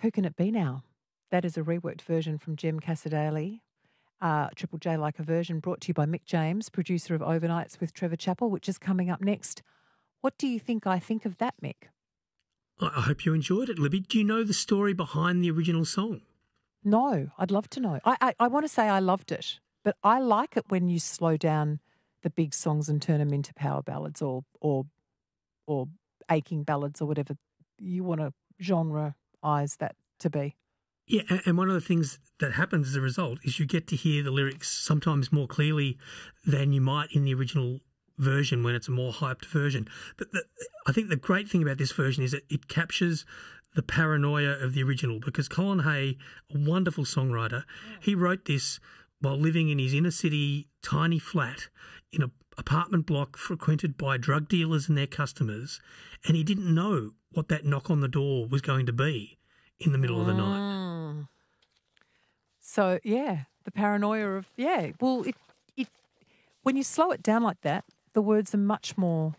Who Can It Be Now? That is a reworked version from Jem Casadale. Triple J Like a Version, brought to you by Mick James, producer of Overnights with Trevor Chappell, which is coming up next. What do you think I think of that, Mick? I hope you enjoyed it, Libby. Do you know the story behind the original song? No, I'd love to know. I want to say I loved it, but I like it when you slow down the big songs and turn them into power ballads or aching ballads or whatever you want to genre-ise that to be. Yeah, and one of the things that happens as a result is you get to hear the lyrics sometimes more clearly than you might in the original version when it's a more hyped version. But I think the great thing about this version is that it captures the paranoia of the original, because Colin Hay, a wonderful songwriter, he wrote this while living in his inner city tiny flat in an apartment block frequented by drug dealers and their customers, and he didn't know what that knock on the door was going to be in the middle of the night. So, yeah, the paranoia of, well, it when you slow it down like that, the words are much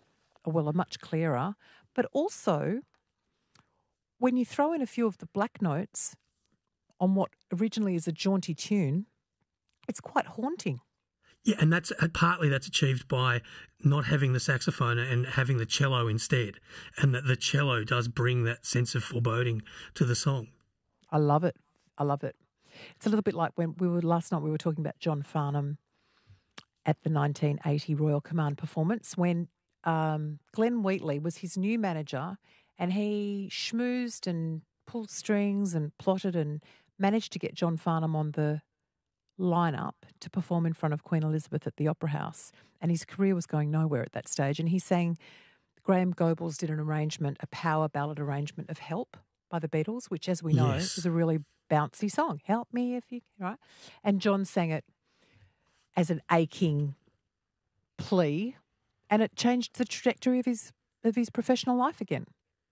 clearer, but also when you throw in a few of the black notes on what originally is a jaunty tune, it's quite haunting. Yeah, and that's partly achieved by not having the saxophone and having the cello instead, and that the cello does bring that sense of foreboding to the song. I love it. It's a little bit like when last night we were talking about John Farnham at the 1980 Royal Command performance when Glenn Wheatley was his new manager, and he schmoozed and pulled strings and plotted and managed to get John Farnham on the lineup to perform in front of Queen Elizabeth at the Opera House. And his career was going nowhere at that stage. And he's saying Graham Goebbels did a power ballad arrangement of Help by the Beatles, which, as we know, is a really bouncy song. Help me if you can, right? And John sang it as an aching plea, and it changed the trajectory of his professional life again.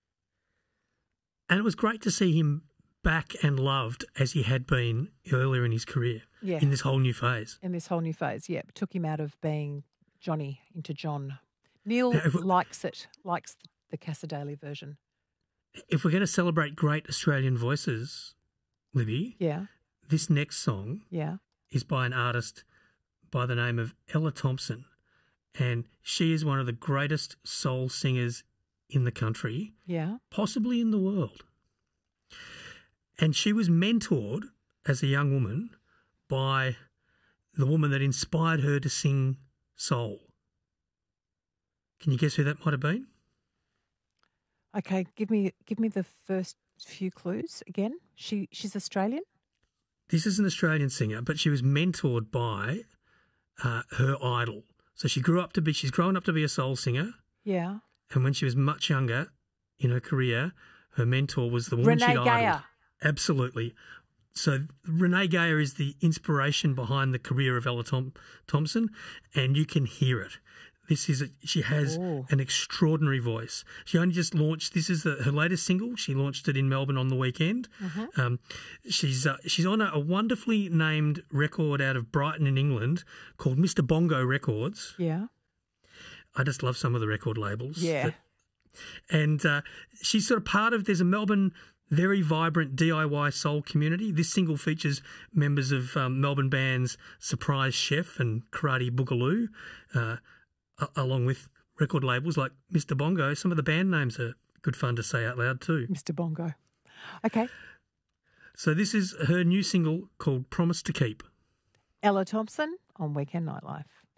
And it was great to see him back and loved as he had been earlier in his career, in this whole new phase. It took him out of being Johnny into John. Neil likes the Casadale version. If we're going to celebrate great Australian voices, Libby, this next song is by an artist by the name of Ella Thompson, and she is one of the greatest soul singers in the country, possibly in the world. And she was mentored as a young woman by the woman that inspired her to sing soul. Can you guess who that might have been? Okay, give me the first few clues again. She's Australian? This is an Australian singer, but she was mentored by her idol. So she's grown up to be a soul singer. Yeah. And when she was much younger in her career, her mentor was the woman she idoled. Renee Geyer. Absolutely. So Renee Geyer is the inspiration behind the career of Ella Thompson, and you can hear it. She has an extraordinary voice. She only just launched, this is her latest single. She launched it in Melbourne on the weekend. She's on a wonderfully named record out of Brighton in England called Mr. Bongo Records. Yeah. I just love some of the record labels. Yeah. And she's sort of part of, there's a Melbourne very vibrant DIY soul community. This single features members of Melbourne bands Surprise Chef and Karate Boogaloo, along with record labels like Mr. Bongo. Some of the band names are good fun to say out loud too. Mr. Bongo. Okay. So this is her new single called Promise to Keep. Ella Thompson on Weekend Nightlife.